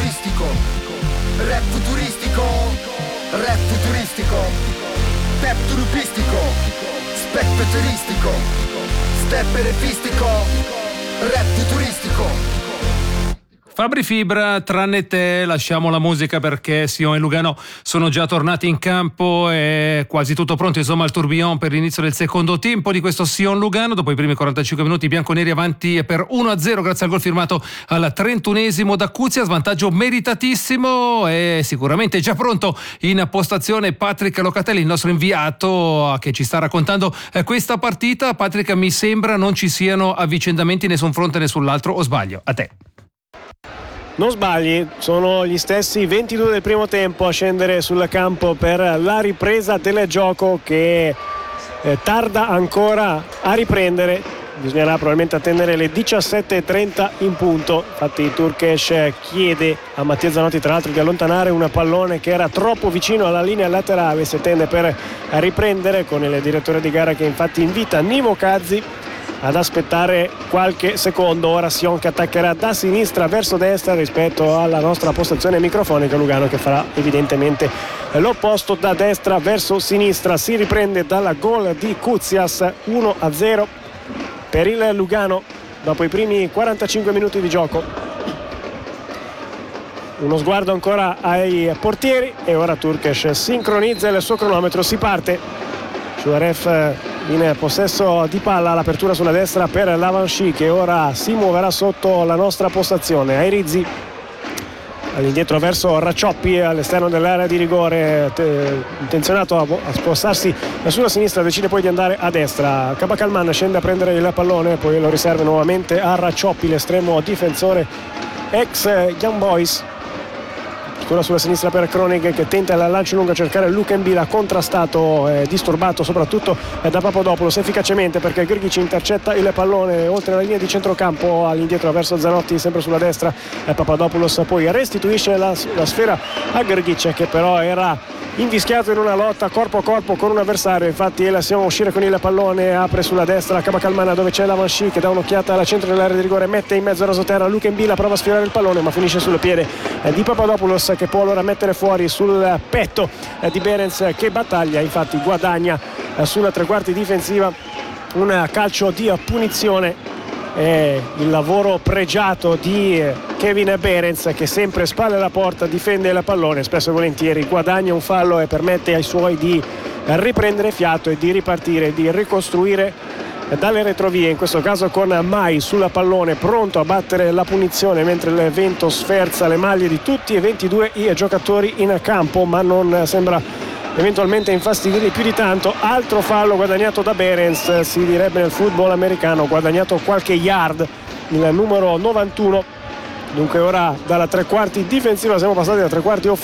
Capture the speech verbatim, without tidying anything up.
futuristico, rap futuristico, rap futuristico, pep turupistico, spec peteristico, step erefistico, rap futuristico. Fabri Fibra, tranne te, lasciamo la musica perché Sion e Lugano sono già tornati in campo e quasi tutto pronto, insomma, il tourbillon per l'inizio del secondo tempo di questo Sion Lugano. Dopo i primi quarantacinque minuti i bianconeri avanti per uno a zero grazie al gol firmato al trentunesimo da Cuzia, svantaggio meritatissimo e sicuramente già pronto in postazione Patrick Locatelli, il nostro inviato che ci sta raccontando questa partita. Patrick, mi sembra non ci siano avvicendamenti né su un fronte né sull'altro, o sbaglio? A te. Non sbagli, sono gli stessi ventidue del primo tempo a scendere sul campo per la ripresa del gioco che eh, tarda ancora a riprendere. Bisognerà probabilmente attendere le diciassette e trenta in punto. Infatti Turkesh chiede a Mattia Zanotti tra l'altro di allontanare un pallone che era troppo vicino alla linea laterale, si tende per riprendere con il direttore di gara che infatti invita Nimo Kazzi ad aspettare qualche secondo. Ora Sion che attaccherà da sinistra verso destra rispetto alla nostra postazione microfonica. Lugano che farà evidentemente l'opposto, da destra verso sinistra. Si riprende dalla gol di Kuzias, uno a zero per il Lugano dopo i primi quarantacinque minuti di gioco. Uno sguardo ancora ai portieri e ora Turkesh sincronizza il suo cronometro. Si parte. Shuaref in possesso di palla, l'apertura sulla destra per l'Avanchi che ora si muoverà sotto la nostra postazione. Airizzi all'indietro verso Raccioppi all'esterno dell'area di rigore, te, intenzionato a, a spostarsi sulla sinistra, decide poi di andare a destra. Kabakalman scende a prendere il pallone, poi lo riserva nuovamente a Raccioppi, l'estremo difensore ex Young Boys. Ancora sulla sinistra per Kronig che tenta il lancio lungo a cercare Lukenbila, contrastato e disturbato soprattutto da Papadopoulos efficacemente perché Grgic intercetta il pallone oltre la linea di centrocampo all'indietro verso Zanotti sempre sulla destra. e Papadopoulos poi restituisce la, la sfera a Grgic che però era invischiato in una lotta corpo a corpo con un avversario. Infatti la Sion uscire con il pallone, apre sulla destra Kabakalman dove c'è l'Avanchi che dà un'occhiata al centro dell'area di rigore, mette in mezzo a rasoterra Lukenbila, prova a sfiorare il pallone ma finisce sul piede di Papadopoulos che può allora mettere fuori sul petto di Behrens che battaglia, infatti guadagna sulla tre quarti difensiva un calcio di punizione. E il lavoro pregiato di Kevin Behrens che sempre spalle alla porta difende il pallone, spesso e volentieri guadagna un fallo e permette ai suoi di riprendere fiato e di ripartire, di ricostruire dalle retrovie, in questo caso con Mai sul pallone pronto a battere la punizione mentre il vento sferza le maglie di tutti e ventidue i giocatori in campo, ma non sembra eventualmente infastidirli più di tanto. Altro fallo guadagnato da Behrens, si direbbe nel football americano, guadagnato qualche yard, il numero novantuno. Dunque ora dalla tre quarti difensiva siamo passati da tre quarti offensiva